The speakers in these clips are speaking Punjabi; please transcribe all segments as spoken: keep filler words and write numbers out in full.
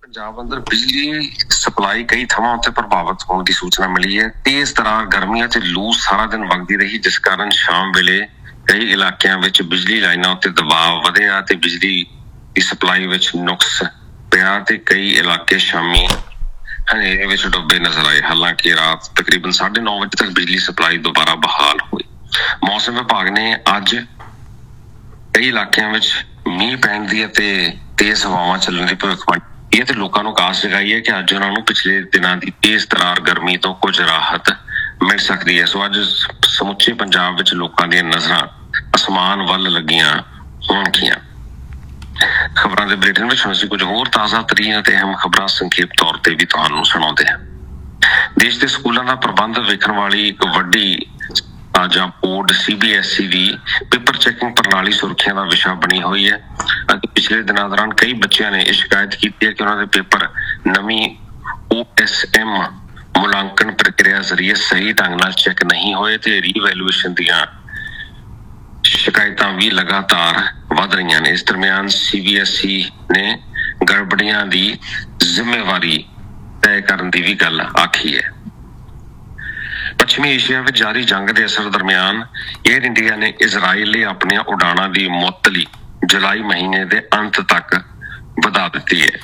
ਪੰਜਾਬ ਅੰਦਰ ਬਿਜਲੀ ਸਪਲਾਈ ਕਈ ਥਾਵਾਂ ਉੱਤੇ ਪ੍ਰਭਾਵਿਤ ਹੋਣ ਦੀ ਸੂਚਨਾ ਮਿਲੀ ਹੈ। ਤੇਜ਼ ਤਰਾਰ ਗਰਮੀਆਂ ਤੇ ਲੂ ਸਾਰਾ ਦਿਨ ਵਗਦੀ ਰਹੀ, ਜਿਸ ਕਾਰਨ ਸ਼ਾਮ ਵੇਲੇ ਕਈ ਇਲਾਕਿਆਂ ਵਿੱਚ ਬਿਜਲੀ ਲਾਈਨਾਂ ਉੱਤੇ ਦਬਾਅ ਵਧਿਆ ਤੇ ਬਿਜਲੀ ਦੀ ਸਪਲਾਈ ਵਿੱਚ ਨੁਕਸ ਪਿਆ ਤੇ ਕਈ ਇਲਾਕੇ ਸ਼ਾਮੀ ਹਨੇਰੇ ਵਿੱਚ ਡੁੱਬੇ ਨਜ਼ਰ ਆਏ। ਹਾਲਾਂਕਿ ਰਾਤ ਤਕਰੀਬਨ ਸਾਢੇ ਨੌ ਵਜੇ ਤੱਕ ਬਿਜਲੀ ਸਪਲਾਈ ਦੁਬਾਰਾ ਬਹਾਲ ਹੋਈ। ਮੌਸਮ ਵਿਭਾਗ ਨੇ ਅੱਜ ਕਈ ਇਲਾਕਿਆਂ ਵਿੱਚ ਮੀਂਹ ਪੈਣ ਦੀ ਅਤੇ ਤੇਜ਼ ਹਵਾਵਾਂ ਚੱਲਣ ਦੀ ਭਵਿੱਖਬਾਣੀ ਇਹ ਤੇ ਲੋਕਾਂ ਨੂੰ ਆਸ ਜਗਾਈ ਹੈ ਕਿ ਅੱਜ ਉਹਨਾਂ ਨੂੰ ਪਿਛਲੇ ਦਿਨਾਂ ਦੀ ਤੇਜ਼ ਤਰਾਰ ਗਰਮੀ ਤੋਂ ਕੁਝ ਰਾਹਤ ਮਿਲ ਸਕਦੀ ਹੈ। ਸੋ ਅੱਜ ਸਮੁੱਚੇ ਪੰਜਾਬ ਵਿੱਚ ਲੋਕਾਂ ਦੀਆਂ ਨਜ਼ਰਾਂ ਅਸਮਾਨ ਵੱਲ ਲੱਗੀਆਂ ਹੋਣਗੀਆਂ। ਖਬਰਾਂ ਦੇ ਬੁਲੇਟਿਨ ਵਿੱਚ ਹੁਣ ਅਸੀਂ ਕੁਝ ਹੋਰ ਤਾਜ਼ਾ ਤਰੀਨ ਅਤੇ ਅਹਿਮ ਖਬਰਾਂ ਸੰਖੇਪ ਤੌਰ ਤੇ ਵੀ ਤੁਹਾਨੂੰ ਸੁਣਾਉਂਦੇ ਹਾਂ। ਦੇਸ਼ ਦੇ ਸਕੂਲਾਂ ਦਾ ਪ੍ਰਬੰਧ ਵੇਖਣ ਵਾਲੀ ਇੱਕ ਵੱਡੀ ਤਾਜ਼ਾ board C B S E ਦੀ ਪੇਪਰ ਚੈਕਿੰਗ ਪ੍ਰਣਾਲੀ ਸੁਰੱਖਿਆ ਦਾ ਵਿਸ਼ਾ ਬਣੀ ਹੋਈ ਹੈ ਅਤੇ ਪਿਛਲੇ ਦਿਨਾਂ ਦੌਰਾਨ ਕਈ ਬੱਚਿਆਂ ਨੇ ਇਹ ਸ਼ਿਕਾਇਤ ਕੀਤੀ ਹੈ ਕਿ ਉਹਨਾਂ ਦੇ ਪੇਪਰ ਨਵੀਂ ਓ ਐਸ ਐਮ ਮੁਲਾਂਕਣ ਪ੍ਰਕਿਰਿਆ ਜ਼ਰੀਏ ਸਹੀ ਢੰਗ ਨਾਲ ਚੈੱਕ ਨਹੀਂ ਹੋਏ ਤੇ ਰੀਵੈਲੂਏਸ਼ਨ ਦੀਆਂ ਸ਼ਿਕਾਇਤਾਂ ਵੀ ਲਗਾਤਾਰ ਵਧ ਰਹੀਆਂ ਨੇ। ਇਸ ਦਰਮਿਆਨ ਸੀ ਬੀ ਐਸ ਈ ਨੇ ਗੜਬੜੀਆਂ ਦੀ ਜ਼ਿੰਮੇਵਾਰੀ ਤੈਅ ਕਰਨ ਦੀ ਵੀ ਗੱਲ ਆਖੀ ਹੈ। ਪੱਛਮੀ ਏਸ਼ੀਆ ਵਿੱਚ ਜਾਰੀ ਜੰਗ ਦੇ ਅਸਰ ਦਰਮਿਆਨ ਏਅਰ ਇੰਡੀਆ ਨੇ ਇਜ਼ਰਾਈਲ ਲਈ ਆਪਣੀਆਂ ਉਡਾਣਾਂ ਦੀ ਮੁਅੱਤਲੀ ਜੁਲਾਈ ਮਹੀਨੇ ਦੇ ਅੰਤ ਤੱਕ ਵਧਾ ਦਿੱਤੀ ਹੈ।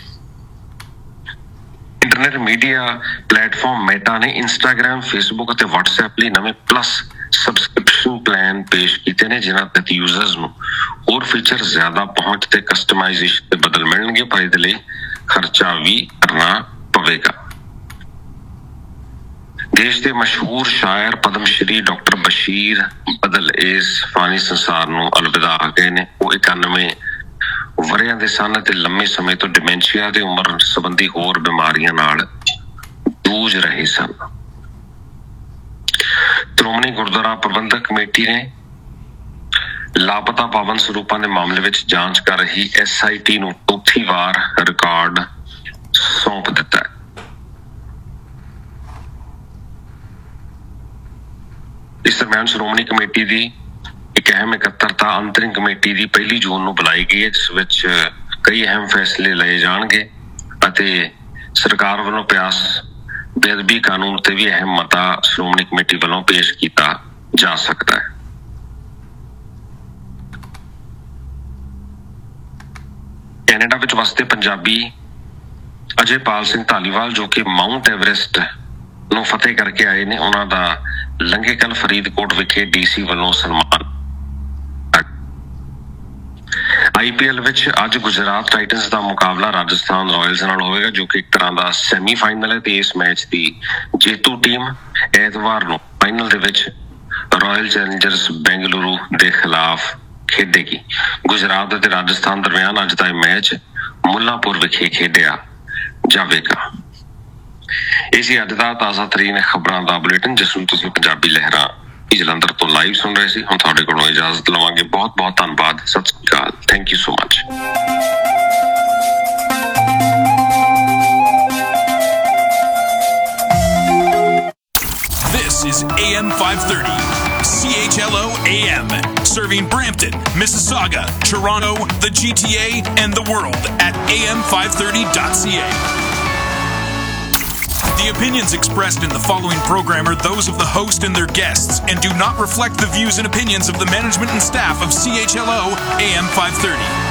ਇੰਟਰਨੈਟ ਮੀਡੀਆ ਪਲੇਟਫਾਰਮ ਮੈਟਾ ਨੇ ਇੰਸਟਾਗ੍ਰਾਮ, ਫੇਸਬੁੱਕ ਅਤੇ ਵਟਸਐਪ ਲਈ ਨਵੇਂ ਪਲੱਸ ਸਬਸਕ੍ਰਿਪਸ਼ਨ ਪਲਾਨ ਪੇਸ਼ ਕੀਤੇ ਨੇ, ਜਿਨ੍ਹਾਂ ਤਹਿਤ ਯੂਜ਼ਰਸ ਨੂੰ ਹੋਰ ਫੀਚਰ, ਜ਼ਿਆਦਾ ਪਹੁੰਚ ਤੇ ਕਸਟਮਾਈਜ਼ੇਸ਼ਨ ਤੇ ਬਦਲ ਮਿਲਣਗੇ, ਪਰ ਇਹਦੇ ਲਈ ਖਰਚਾ ਵੀ ਕਰਨਾ ਪਵੇਗਾ। ਦੇਸ਼ ਦੇ ਮਸ਼ਹੂਰ ਸ਼ਾਇਰ ਪਦਮ ਸ਼੍ਰੀ ਡਾਕਟਰ ਬਸ਼ੀਰ ਬਦਲ ਇਸ ਫਾਨੀ ਸੰਸਾਰ ਨੂੰ ਅਲਵਿਦਾ ਆ ਗਏ ਨੇ। ਉਹ ਇਕਾਨਵੇਂ ਵਰ੍ਹਿਆਂ ਦੇ ਸਨ ਅਤੇ ਲੰਮੇ ਸਮੇਂ ਤੋਂ ਡਿਮੈਂਸ਼ੀਆ ਤੇ ਉਮਰ ਸੰਬੰਧੀ ਹੋਰ ਬਿਮਾਰੀਆਂ ਨਾਲ ਜੂਝ ਰਹੇ ਸਨ। ਸ਼੍ਰੋਮਣੀ ਗੁਰਦੁਆਰਾ ਪ੍ਰਬੰਧਕ ਕਮੇਟੀ ਨੇ ਲਾਪਤਾ ਪਾਵਨ ਸਰੂਪਾਂ ਦੇ ਮਾਮਲੇ ਵਿੱਚ ਜਾਂਚ ਕਰ ਰਹੀ ਐਸ ਆਈ ਟੀ ਨੂੰ ਚੌਥੀ ਵਾਰ ਰਿਕਾਰਡ ਸੌਂਪ ਦਿੱਤਾ। ਇਸ ਦਰਮਿਆਨ ਸ਼੍ਰੋਮਣੀ ਕਮੇਟੀ ਦੀ ਇੱਕ ਅਹਿਮ ਇਕੱਤਰਤਾ ਅੰਤਰਿਮ ਕਮੇਟੀ ਦੀ ਪਹਿਲੀ ਜੂਨ ਨੂੰ ਬੁਲਾਈ ਗਈ ਹੈ, ਜਿਸ ਵਿੱਚ ਕਈ ਅਹਿਮ ਫੈਸਲੇ ਲਏ ਜਾਣਗੇ ਅਤੇ ਸਰਕਾਰ ਵੱਲੋਂ ਪਿਆਸ ਬੇਅਦਬੀ ਕਾਨੂੰਨ ਤੇ ਵੀ ਅਹਿਮ ਮਤਾ ਸ਼੍ਰੋਮਣੀ ਕਮੇਟੀ ਵੱਲੋਂ ਪੇਸ਼ ਕੀਤਾ ਜਾ ਸਕਦਾ ਹੈ। ਕੈਨੇਡਾ ਵਿੱਚ ਵਸਦੇ ਪੰਜਾਬੀ ਅਜੇਪਾਲ ਸਿੰਘ ਧਾਲੀਵਾਲ, ਜੋ ਕਿ ਮਾਊਂਟ ਐਵਰੈਸਟ ਨੂੰ ਫਤਿਹ ਕਰਕੇ ਆਏ ਨੇ, ਉਹਨਾਂ ਦਾ ਲੰਘੇ ਕੱਲ ਫਰੀਦਕੋਟ ਵਿਖੇ ਡੀ ਸੀ ਵੱਲੋਂ ਸਨਮਾਨ। ਆਈ ਪੀ ਐਲ ਵਿੱਚ ਅੱਜ ਗੁਜਰਾਤ ਟਾਈਟਨਸ ਦਾ ਮੁਕਾਬਲਾ ਰਾਜਸਥਾਨ ਰਾਇਲਸ ਨਾਲ ਹੋਵੇਗਾ, ਜੋ ਕਿ ਇੱਕ ਤਰ੍ਹਾਂ ਦਾ ਸੈਮੀ ਫਾਈਨਲ ਹੈ ਤੇ ਇਸ ਮੈਚ ਦੀ ਜੇਤੂ ਟੀਮ ਐਤਵਾਰ ਨੂੰ ਫਾਈਨਲ ਦੇ ਵਿੱਚ ਰਾਇਲ ਚੈਲੰਜਰਸ ਬੈਂਗਲੁਰੂ ਦੇ ਖਿਲਾਫ ਖੇਡੇਗੀ। ਗੁਜਰਾਤ ਅਤੇ ਰਾਜਸਥਾਨ ਦਰਮਿਆਨ ਅੱਜ ਦਾ ਇਹ ਮੈਚ ਮੁੱਲਾਂਪੁਰ ਵਿਖੇ ਖੇਡਿਆ ਜਾਵੇਗਾ। ਇਹ ਸੀ ਅੱਜ ਦਾ ਤਾਜ਼ਾ ਤਰੀਨ ਖਬਰਾਂ ਦਾ ਬੁਲੇਟਿਨ, ਜਿਸ ਨੂੰ ਤੁਸੀਂ ਪੰਜਾਬੀ ਲਹਿਰਾਂ ਜਲੰਧਰ ਤੋਂ ਲਾਈਵ ਸੁਣ ਰਹੇ ਸੀ। ਹੁਣ ਤੁਹਾਡੇ ਕੋਲੋਂ ਇਜਾਜ਼ਤ ਲਵਾਂਗੇ। ਬਹੁਤ ਬਹੁਤ ਧੰਨਵਾਦ। ਸਤਿ ਸ਼੍ਰੀ ਅਕਾਲ। Thank you so much. This is A M five thirty, C H L O A M, serving Brampton, Mississauga, Toronto, the G T A, and the world at A M five thirty dot C A. The opinions expressed in the following program are those of the host and their guests and do not reflect the views and opinions of the management and staff of C H L O A M five thirty.